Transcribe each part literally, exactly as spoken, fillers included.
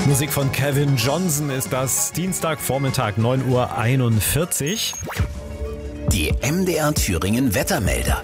Musik von Kevin Johnson ist das. Dienstagvormittag, neun Uhr einundvierzig. Die M D R Thüringen Wettermelder.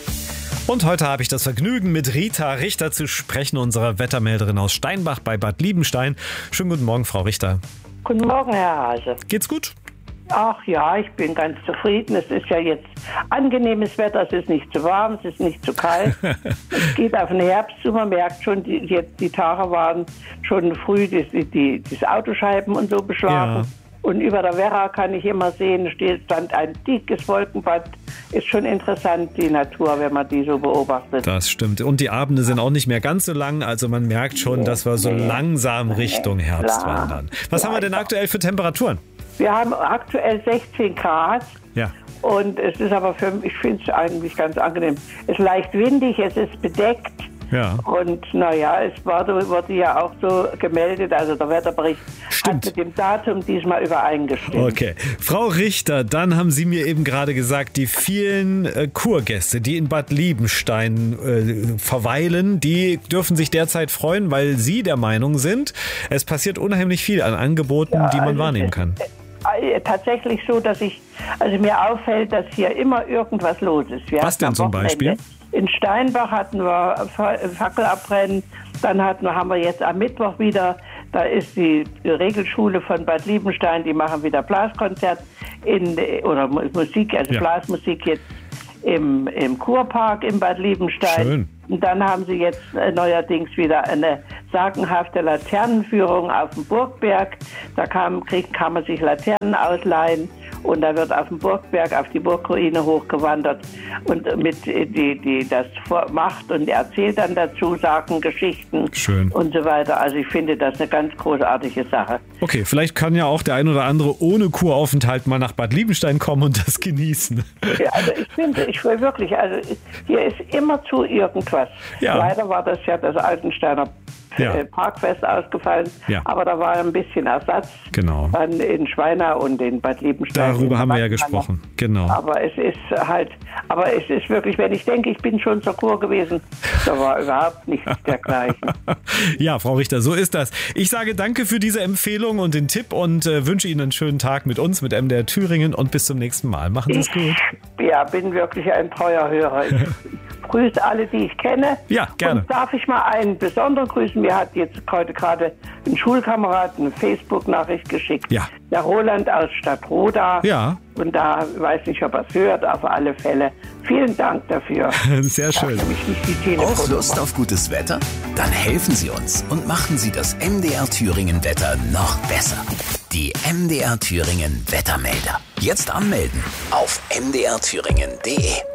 Und heute habe ich das Vergnügen, mit Rita Richter zu sprechen, unserer Wettermelderin aus Steinbach bei Bad Liebenstein. Schönen guten Morgen, Frau Richter. Guten Morgen, Herr Hase. Geht's gut? Ach ja, ich bin ganz zufrieden. Es ist ja jetzt angenehmes Wetter. Es ist nicht zu warm, es ist nicht zu kalt. Es geht auf den Herbst zu. Man merkt schon, die, jetzt die Tage waren schon früh die, die, die Autoscheiben und so beschlagen. Ja. Und über der Werra kann ich immer sehen, steht stand ein dickes Wolkenband. Ist schon interessant, die Natur, wenn man die so beobachtet. Das stimmt. Und die Abende sind auch nicht mehr ganz so lang. Also man merkt schon, nee, dass wir so nee, langsam Richtung nee, Herbst klar, wandern. Was klar, haben wir denn aktuell für Temperaturen? Wir haben aktuell sechzehn Grad. Ja. Und es ist aber für mich, ich finde es eigentlich ganz angenehm. Es ist leicht windig, es ist bedeckt. Ja. Und naja, es war, wurde ja auch so gemeldet, also der Wetterbericht Stimmt. hat mit dem Datum diesmal übereingestimmt. Okay. Frau Richter, dann haben Sie mir eben gerade gesagt, die vielen äh, Kurgäste, die in Bad Liebenstein äh, verweilen, die dürfen sich derzeit freuen, weil Sie der Meinung sind, es passiert unheimlich viel an Angeboten, ja, die man also wahrnehmen kann. Äh, tatsächlich so, dass ich, also mir auffällt, dass hier immer irgendwas los ist. Wir Was denn zum Beispiel? In Steinbach hatten wir Fackelabrennen, dann hatten wir, haben wir jetzt am Mittwoch wieder, da ist die Regelschule von Bad Liebenstein, die machen wieder Blaskonzert in, oder Musik, also ja. Blasmusik jetzt im, im Kurpark in Bad Liebenstein. Schön. Und dann haben sie jetzt neuerdings wieder eine sagenhafte Laternenführung auf dem Burgberg. Da kann, krieg, kann man sich Laternen ausleihen und da wird auf dem Burgberg, auf die Burgruine hochgewandert und mit die, die das macht und erzählt dann dazu Sagen, Geschichten Schön. Und so weiter. Also ich finde das eine ganz großartige Sache. Okay, vielleicht kann ja auch der ein oder andere ohne Kuraufenthalt mal nach Bad Liebenstein kommen und das genießen. Ja, also ich finde, ich will wirklich, also hier ist immerzu irgendwas. Ja. Leider war das ja das Altensteiner ja. Parkfest ausgefallen, ja. aber da war ein bisschen Ersatz. Genau. Dann in Schweinau und in Bad Liebenstein. Darüber haben wir ja gesprochen, genau. Aber es ist halt, aber es ist wirklich, wenn ich denke, ich bin schon zur Kur gewesen, da war überhaupt nichts dergleichen. Ja, Frau Richter, so ist das. Ich sage danke für diese Empfehlung und den Tipp und äh, wünsche Ihnen einen schönen Tag mit uns, mit M D R Thüringen und bis zum nächsten Mal. Machen Sie es gut. Ja, bin wirklich ein treuer Hörer. Ich grüße alle, die ich kenne. Ja, gerne. Und darf ich mal einen besonderen grüßen? Mir hat jetzt heute gerade ein Schulkamerad eine Facebook-Nachricht geschickt. Ja. Der Roland aus Stadtroda. Ja. Und da weiß nicht, ob er es hört, auf alle Fälle. Vielen Dank dafür. Sehr schön. Auch Lust auf gutes Wetter? Dann helfen Sie uns und machen Sie das M D R Thüringen Wetter noch besser. Die M D R Thüringen Wettermelder. Jetzt anmelden auf m d r thüringen punkt d e.